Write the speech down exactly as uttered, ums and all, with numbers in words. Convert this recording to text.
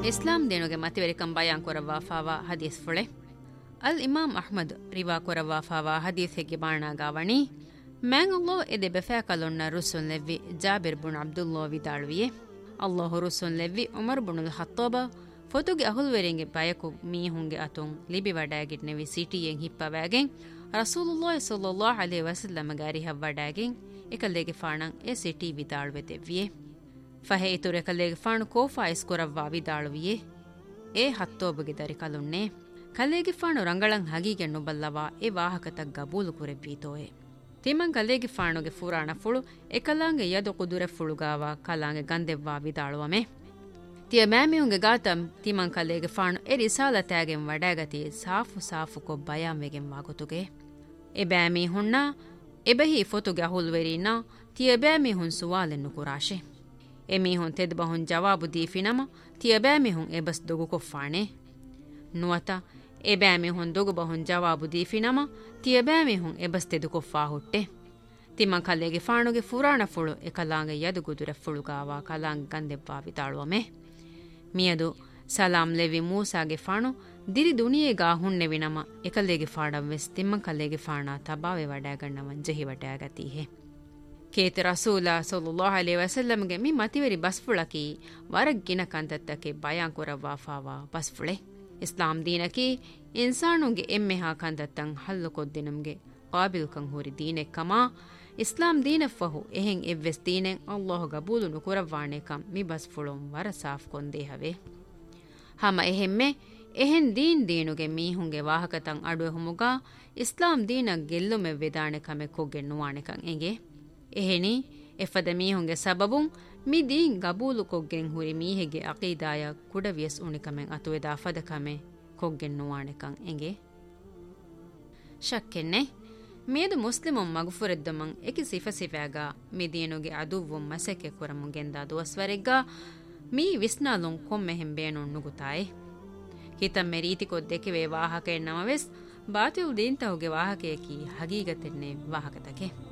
ಇಸ್ಲಾಂ ದೇನುಗೆ ಮತಿವೆರಿಕಂ ಬಯಾನ್ Korava fava ಹದೀಸ್ ಫುಳೆ ಅಲ್ ಇಮಾಮ್ Ahmed Riva Korava fava ಹದೀಸ್ ಹೆಗ್ಗೆ ಬಾಣಾಗಾವಣಿ ಮ್ಯಾಂಗಲ್ಲೋ ಎದೆ ಬೆಫಾ ಕಲೊನ್ನ ರುಸುನ್ ಲೆವ್ವಿ ಜಾಬಿರ್ ಬುನ್ ಅಬ್ದುಲ್ಲೋ ವಿದಾಳುವಿಯೆ ಅಲ್ಲಾಹು ರುಸುನ್ ಲೆವ್ವಿ Umar ಬುನುಲ್ ಹತ್ತೋಬ ಫೊತುಗೆ ಅಹುಲ್ವೆರಿಂಗೆ ಬಯಕು ಮೀಹುಂಗೆ ಅತುಂ Libby ವಡಾಗಿಟ್ನೆವಿ ಸಿಟಿಯೆಂ ಹಿಪ್ಪವಾಗೆಂ ರಸೂಲುಲ್ಲಾಹಿ ಸಲ್ಲಲ್ಲಾಹು ಅಲೈಹಿ ವಸಲ್ಲಂ ಗಾರಿ ಹವ್ವಡಾಗೆಂ ಎಕಲ್ಲೆಗೆ ಫಾಣಂ A city ವಿದಾಳುವೆತೆವ್ವಿಯೆ ಫಹೆ ಇತುರೆ ಕಲ್ಲೆಗೆ ಫಾಣು ಕೋಫಾ ಇಸ್ಕೊರವ್ವಾ ವಿದಾಳುವಿಯೆ A ಹತ್ತೋಬಗೆ Dari ಕಲುನ್ನೆ ಕಲ್ಲೆಗೆ ಫಾಣು ರಂಗಳಂ ಹಗೀಗೆ ನುಬಲ್ಲವಾ A ವಾಹಕತ ಗಬೂಲು ಕುರೆವ್ವೀತೋಯೆ ತಿಮಂ ಕಲ್ಲೆಗೆ ಫಾಣುಗೆ ಫುರಾಣ ಫುಳು ಎಕಲಾಂಗೆ Yadu ಕುದುರೆ ಫುಳುಗಾವ ಕಲಾಂಗೆ ಗಂದೆವ್ವಾ ವಿದಾಳುವಮೆ ತಿಯ ಮ್ಯಾಮಿಯುಂಗೆ ಗಾತಂ ತಿಮಂ ಕಲ್ಲೆಗೆ ಫಾಣು ಎ ರಿಸಾಲತಾಗೆಂ ವಡಾಗತಿ ಸಾಫು ಸಾಫು ಕೊ ಬಯಾಂವೆಗೆಂ ವಾಗುತುಗೆ A ಬ್ಯಾಮಿ ಹುಣ್ಣ ಎಬಹಿ ಫೊತುಗೆ ಅಹುಲ್ವೆರೀನಾ ತಿಯ ಬ್ಯಾಮಿ ಹುನ್ ಸುವಾಲೆನ್ನು ಕುರಾಶೆ ಎಮೀಹುನ್ ತೆದ್ಬಹುನ್ ಜವಾಬು ದೀಫಿನಮ ತಿಯ ಬ್ಯಾಮಿಹುನ್ ಎಬಸ್ ದೊಗು ಕೊಫ್ಫಾಣೆ ನುವತ A ಬ್ಯಾಮಿಹುನ್ ದೊಗು ಬಹುನ್ ಜವಾಬು ದೀಫಿನಮ ತಿಯ ಬ್ಯಾಮಿಹುನ್ ಎಬಸ್ ತೆದು ಕೊಫ್ಫಾ ಹುಟ್ಟೆ Timma ಕಲ್ಲೆಗೆ ಫಾಣುಗೆ ಫುರಾಣ ಫುಳು A ಕಲಾಂಗೆ Yadu ಗುದುರೆ ಫುಳುಗಾವ ಕಲಾಂಗೆ ಗಂದೆವ್ವಾ ವಿತಾಳುವಮೆ ಮಿಯದು Salam levy ಮೂಸಾಗೆ ಫಾಣು ದಿರಿ ದುನಿಯೆಗಾ ಹುಣ್ಣೆವಿನಮ A ಕಲ್ಲೆಗೆ ಫಾಣಂ ವೆಸ್ Timma ಕಲ್ಲೆಗೆ ಫಾಣ ತಬಾವೆ ವಡಾಗಣ್ಣವನ್ ಜಹಿ ವಡಾಗತೀಹೆ ಕೇತೆ ರಸೂಲ ಸಲ್ಲಲ್ಲಾಹು ಅಲೈಹಿ ವಸಲ್ಲಂಗೆ me ಮತಿವೆರಿ ಬಸ್ಫುಳಕಿ ವರಗ್ಗಿನ ಕಂತತ್ತಕ್ಕೆ ಬಯಾನ್ ಕೊರವ್ವಾ fava ಬಸ್ಫುಳೆ ಇಸ್ಲಾಂ ದೀನಕಿ ಇನ್ಸಾನುಗೆ ಎಮ್ಮೆ ಹಾ ಕಂತತ್ತಂ ಹಲ್ಲು ಕೊದ್ದಿನಂಗೆ ಕಾಬಿಲ್ ಕಂ ಹುರಿ ದೀನೆ ಕಮಾ ಇಸ್ಲಾಂ ದೀನ ಫಹು ಎಹೆಂ ಎವ್ವೆಸ್ ದೀನೆಂ ಅಲ್ಲಾಹು ಗಬೂಲುನು ಕೊರವ್ವಾಣೆ ಕಂ ಮಿ ಬಸ್ಫುಳಂ ವರ ಸಾಫ್ ಕೊಂದೇ ಹವೆ ಹಮ ಎಹೆಮ್ಮೆ ಎಹೆನ್ ದೀನ್ ದೀನುಗೆ ಮೀಹುಂಗೆ ವಾಹಕತಂ ಅಡುವೆ ಹುಮುಗಾ ಇಸ್ಲಾಂ ದೀನ ಗೆಲ್ಲುಮೆ ವೆದಾಣೆ ಕಮೆ ಕೊಗ್ಗೆ ನುವಾಣೆ ಕಂ ಎಂಗೆ ಎಹೆನಿ ಎಫದ ಮೀಹುಂಗೆ ಸಬಬುಂ ಮಿ ದೀನ್ ಗಬೂಲು ಕೊಗ್ಗೆಂ ಹುರಿ ಮೀಹೆಗೆ ಅಕೀದಾಯ ಕುಡವಿಯಸ್ ಉಣಿಕಮೆಂ ಅತುವೆದ ಅಫದ ಕಮೆ ಕೊಗ್ಗೆಂ ನುವಾಣೆಕಂ ಎಂಗೆ ಶಕ್ಕೆನ್ನೆ ಮೇದು ಮುಸ್ಲಿಮುಂ ಮಗುಫುರೆದ್ದಮಂ ಎಕಿ ಸಿಫ ಸಿಫಾಗ ಮಿ ದೀನುಗೆ ಅದುವ್ವುಂ ಮಸೆಕೆ ಕುರಮುಂ ಗೆಂದಾ ದುವಸ್ವರೆಗ್ಗ ಮೀ ವಿಸ್ನಾಲುಂ ಕೊಮ್ಮೆ ಹೆಂಬೇಣುಂ ನುಗುತಾಯೆ ಹಿತಂ ಮೆ ರೀತಿ ಕೊದ್ದೆಕೆ ವೇ ವಾಹಕ ಎನ್ನಮವೆಸ್ ಬಾತಿಲ್ ದೀನ್ ತಹುಗೆ ವಾಹಕೆಯಕಿ ಹಗೀಗತೆನ್ನೆ ವಾಹಕತಕೆ